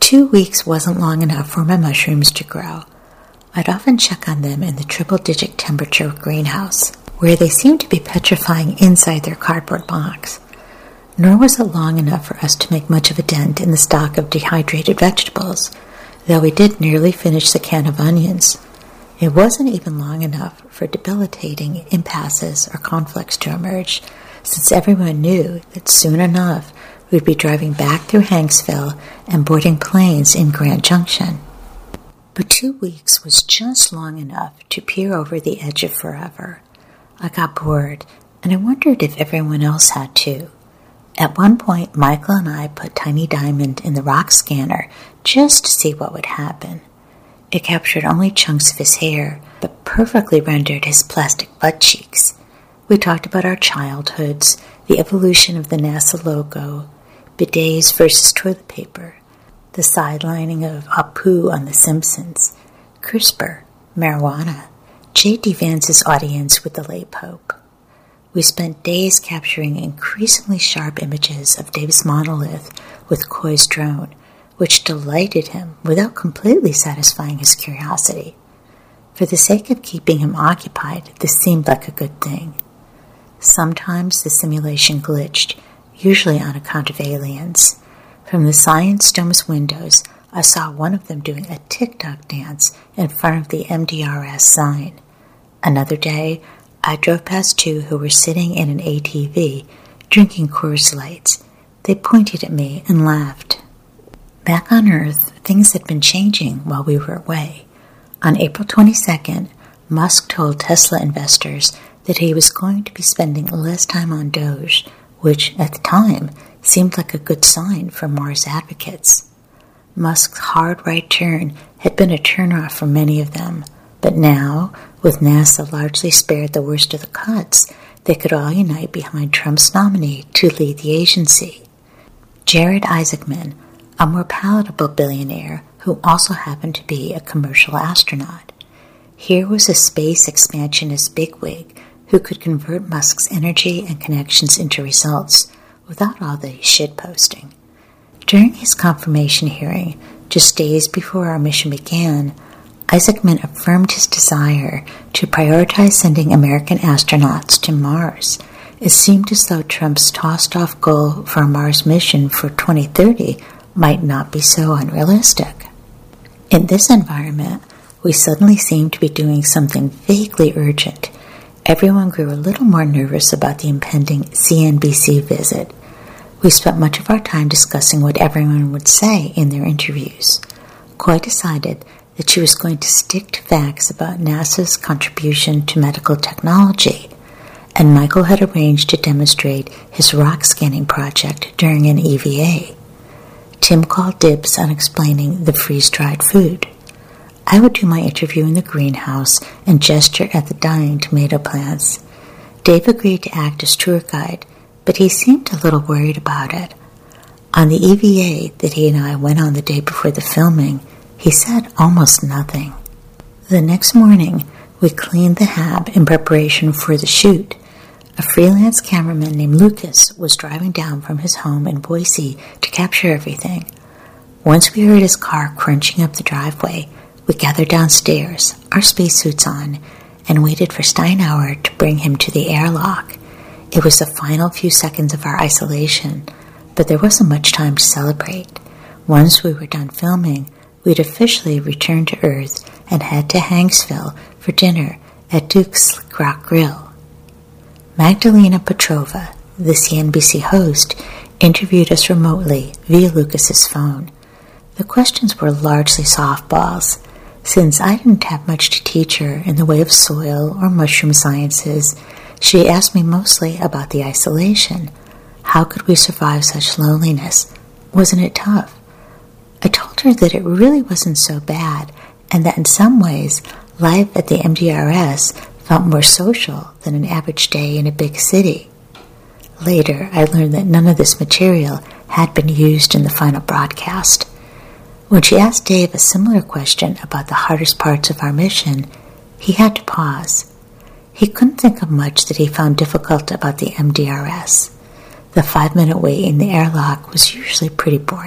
2 weeks wasn't long enough for my mushrooms to grow. I'd often check on them in the triple-digit temperature greenhouse, where they seemed to be petrifying inside their cardboard box. Nor was it long enough for us to make much of a dent in the stock of dehydrated vegetables, though we did nearly finish the can of onions. It wasn't even long enough for debilitating impasses or conflicts to emerge, since everyone knew that soon enough we'd be driving back through Hanksville and boarding planes in Grand Junction. But 2 weeks was just long enough to peer over the edge of forever. I got bored, and I wondered if everyone else had too. At one point, Michael and I put Tiny Diamond in the rock scanner just to see what would happen. It captured only chunks of his hair, but perfectly rendered his plastic butt cheeks. We talked about our childhoods, the evolution of the NASA logo, bidets versus toilet paper, the sidelining of Apu on The Simpsons, CRISPR, marijuana, J.D. Vance's audience with the late Pope. We spent days capturing increasingly sharp images of Dave's monolith with Coy's drone, which delighted him without completely satisfying his curiosity. For the sake of keeping him occupied, this seemed like a good thing. Sometimes the simulation glitched, usually on account of aliens. From the Science Dome's windows, I saw one of them doing a TikTok dance in front of the MDRS sign. Another day, I drove past two who were sitting in an ATV, drinking Coors Lights. They pointed at me and laughed. Back on Earth, things had been changing while we were away. On April 22nd, Musk told Tesla investors that he was going to be spending less time on Doge, which, at the time, seemed like a good sign for Mars advocates. Musk's hard right turn had been a turnoff for many of them, but now, with NASA largely spared the worst of the cuts, they could all unite behind Trump's nominee to lead the agency. Jared Isaacman, a more palatable billionaire who also happened to be a commercial astronaut. Here was a space expansionist bigwig who could convert Musk's energy and connections into results without all the shitposting. During his confirmation hearing, just days before our mission began, Isaacman affirmed his desire to prioritize sending American astronauts to Mars. It seemed as though Trump's tossed-off goal for a Mars mission for 2030 might not be so unrealistic. In this environment, we suddenly seemed to be doing something vaguely urgent. Everyone grew a little more nervous about the impending CNBC visit. We spent much of our time discussing what everyone would say in their interviews. Coy decided that she was going to stick to facts about NASA's contribution to medical technology, and Michael had arranged to demonstrate his rock scanning project during an EVA. Tim called dibs on explaining the freeze-dried food. I would do my interview in the greenhouse and gesture at the dying tomato plants. Dave agreed to act as tour guide, but he seemed a little worried about it. On the EVA that he and I went on the day before the filming, he said almost nothing. The next morning, we cleaned the hab in preparation for the shoot. A freelance cameraman named Lucas was driving down from his home in Boise to capture everything. Once we heard his car crunching up the driveway, we gathered downstairs, our spacesuits on, and waited for Steinauer to bring him to the airlock. It was the final few seconds of our isolation, but there wasn't much time to celebrate. Once we were done filming, we'd officially return to Earth and head to Hanksville for dinner at Duke's Slick Rock Grill. Magdalena Petrova, the CNBC host, interviewed us remotely via Lucas's phone. The questions were largely softballs. Since I didn't have much to teach her in the way of soil or mushroom sciences, she asked me mostly about the isolation. How could we survive such loneliness? Wasn't it tough? I told her that it really wasn't so bad, and that in some ways, life at the MDRS felt more social than an average day in a big city. Later, I learned that none of this material had been used in the final broadcast. When she asked Dave a similar question about the hardest parts of our mission, he had to pause. He couldn't think of much that he found difficult about the MDRS. The 5-minute wait in the airlock was usually pretty boring.